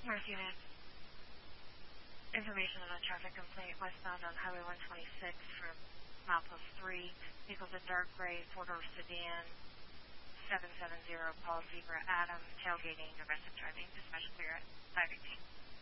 North Unit. Information on a traffic complaint westbound on Highway 126 from milepost 3. Vehicle's a dark gray four-door sedan. 770 Paul Zebra Adam, tailgating, aggressive driving. Dispatch clear at 518.